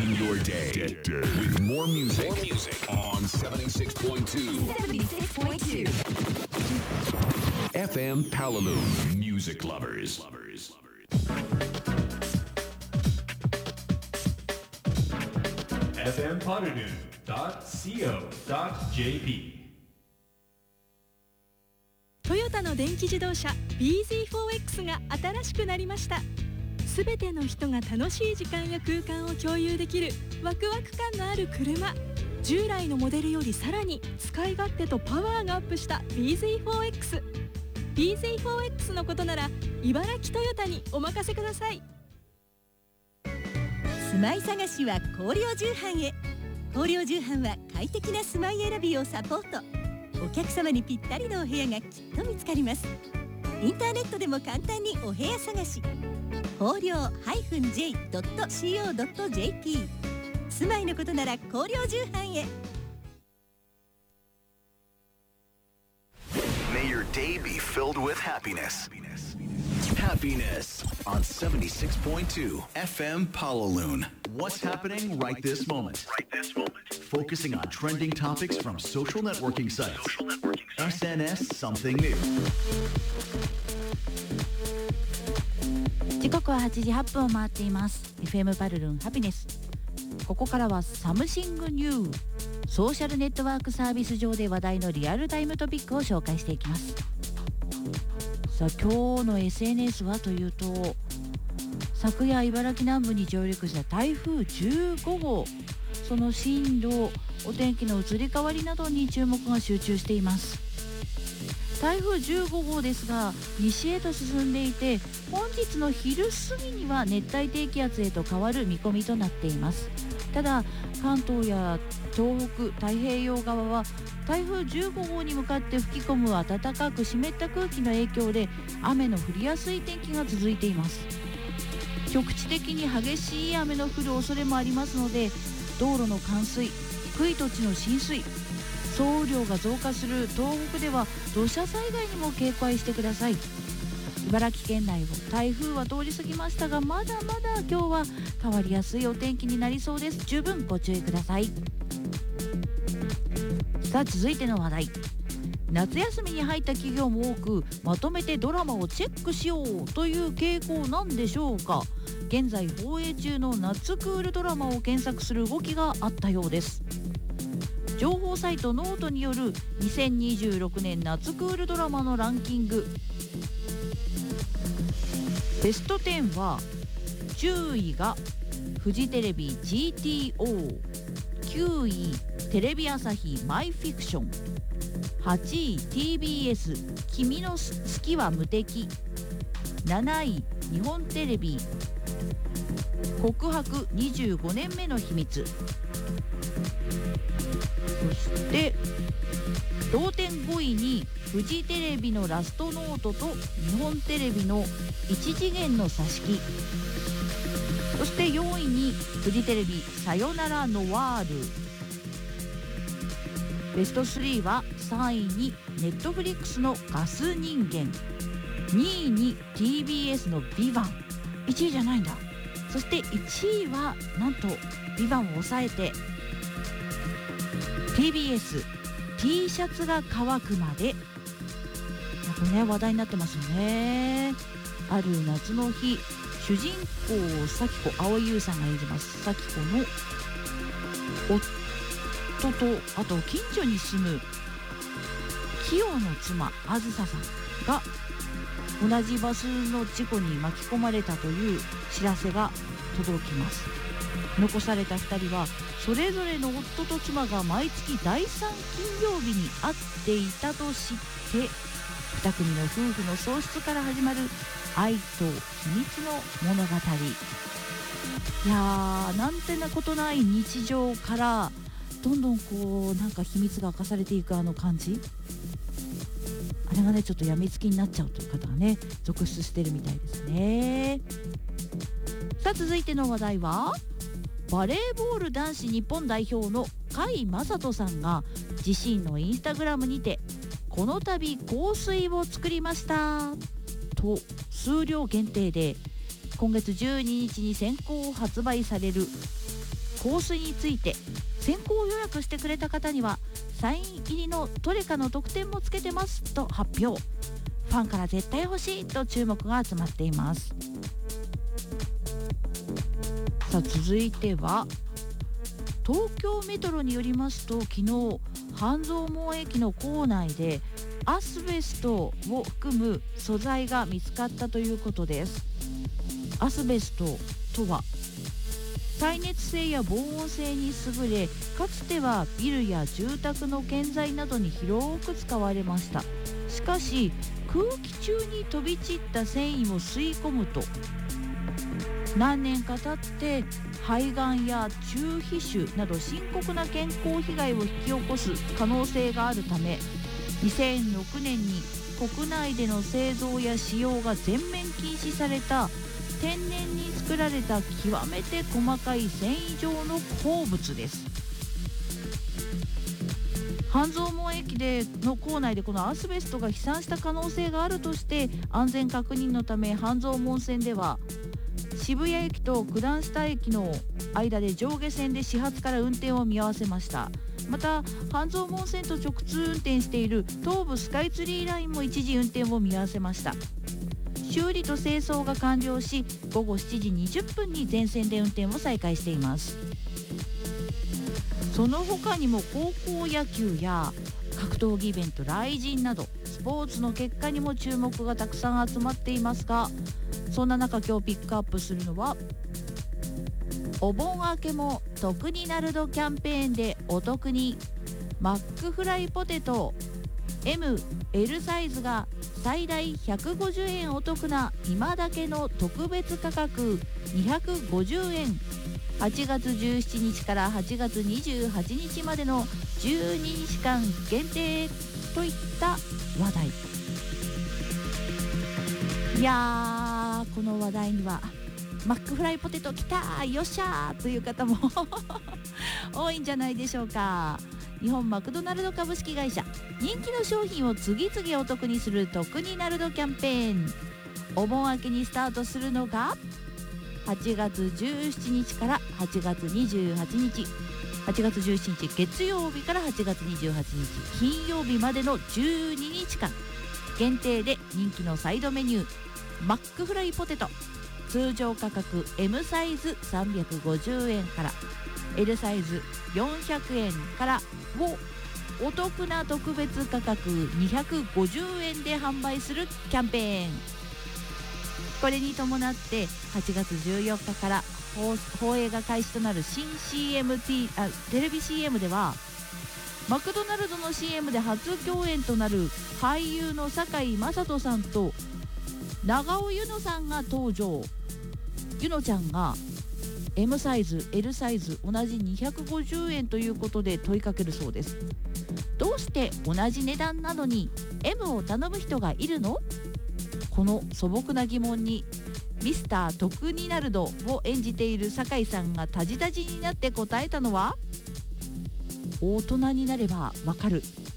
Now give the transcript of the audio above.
Brighten your day with more music on 76.2 FM Palalu Music Lovers. fmpalalu.co.jp トヨタの電気自動車 bZ4X が新しくなりました。すべての人が楽しい時間や空間を共有できるワクワク感のある車。従来のモデルよりさらに使い勝手とパワーがアップした bZ4X。 bZ4X のことなら茨城トヨタにお任せください。 住まい探しは光陵重版へ。光陵重版は快適な住まい選びをサポート。お客様にぴったりのお部屋がきっと見つかります。インターネットでも簡単にお部屋探し。光陵 -j.co.jp。 住まいのことなら光陵重版へ。 May your day be filled with happiness. Happiness on 76.2 FM Palalu. What's happening right this moment? Focusing on trending topics from social networking sites. SNS Something New. 時刻は8時8分を回っています。 FM パルルンハピネス。ここからはサムシングニュー、ソーシャルネットワークサービス上で話題のリアルタイムトピックを紹介していきます。さあ今日の SNS はというと、昨夜茨城南部に上陸した台風15号、その進路、お天気の移り変わりなどに注目が集中しています。台風15号ですが西へと進んでいて、本日の昼過ぎには熱帯低気圧へと変わる見込みとなっています。ただ関東や東北太平洋側は台風15号に向かって吹き込む暖かく湿った空気の影響で雨の降りやすい天気が続いています。局地的に激しい雨の降る恐れもありますので、道路の冠水、低い土地の浸水、総雨量が増加する東北では土砂災害にも警戒してください。茨城県内を台風は通り過ぎましたが、まだまだ今日は変わりやすいお天気になりそうです。十分ご注意ください。さあ続いての話題。夏休みに入った企業も多く、まとめてドラマをチェックしようという傾向なんでしょうか。現在放映中の夏クールドラマを検索する動きがあったようです。情報サイトノートによる2026年夏クールドラマのランキング、ベスト10は、10位がフジテレビ GTO、 9位テレビ朝日マイフィクション、8位 TBS 君の好きは無敵、7位日本テレビ告白25年目の秘密、そして同点5位にフジテレビのラストノートと日本テレビの一次元の挿し木、そして4位にフジテレビさよならノワール。ベスト3は3位にネットフリックスのガス人間、2位に TBS のビバン、1位じゃないんだ。そして1位はなんとビバンを抑えて TBS T シャツが乾くまで、これね話題になってますよね。ある夏の日、主人公咲子、蒼井優さんが演じます咲子の夫と、あと近所に住む清の妻あずささんが同じバスの事故に巻き込まれたという知らせが届きます。残された2人はそれぞれの夫と妻が毎月第3金曜日に会っていたと知って、2組の夫婦の喪失から始まる愛と秘密の物語。いやー、なんてなことない日常からどんどんこうなんか秘密が明かされていくあの感じ、あれがねちょっとやみつきになっちゃうという方がね続出してるみたいですね。さあ続いての話題は、バレーボール男子日本代表の甲斐優斗さんが自身のインスタグラムにて、この度香水を作りましたと数量限定で今月12日に先行発売される香水について先行予約してくれた方にはサイン入りのトレカの特典もつけてますと発表。ファンから絶対欲しいと注目が集まっています。さあ続いては東京メトロによりますと、昨日半蔵門駅の構内でアスベストを含む素材が見つかったということです。アスベストとは耐熱性や防音性に優れ、かつてはビルや住宅の建材などに広く使われました。しかし空気中に飛び散った繊維を吸い込むと何年か経って肺がんや中皮腫など深刻な健康被害を引き起こす可能性があるため、2006年に国内での製造や使用が全面禁止された天然に作られた極めて細かい繊維状の鉱物です。半蔵門駅の構内でこのアスベストが飛散した可能性があるとして、安全確認のため半蔵門線では渋谷駅と九段下駅の間で上下線で始発から運転を見合わせました。また半蔵門線と直通運転している東武スカイツリーラインも一時運転を見合わせました。修理と清掃が完了し、午後7時20分に全線で運転を再開しています。その他にも高校野球や格闘技イベント、雷神などスポーツの結果にも注目がたくさん集まっていますが、そんな中今日ピックアップするのは、お盆明けも得になる度キャンペーンでお得にマックフライポテト M、L サイズが最大150円お得な今だけの特別価格250円。8月17日から8月28日までの12日間限定といった話題。いやー、この話題にはマックフライポテト来たよっしゃーという方も多いんじゃないでしょうか。日本マクドナルド株式会社、人気の商品を次々お得にする得になる度キャンペーン。お盆明けにスタートするのが8月17日から8月28日、8月17日月曜日から8月28日金曜日までの12日間限定で人気のサイドメニューマックフライポテト、通常価格 M サイズ350円から L サイズ400円からをお得な特別価格250円で販売するキャンペーン。これに伴って8月14日から放映が開始となる新 テレビ CM では、マクドナルドの CM で初共演となる俳優の堺雅人さんと長尾ゆのさんが登場。ゆのちゃんが M サイズ L サイズ同じ250円ということで問いかけるそうです。どうして同じ値段なのに M を頼む人がいるの？この素朴な疑問にミスター得になる度を演じている堺さんがタジタジになって答えたのは、大人になればわかる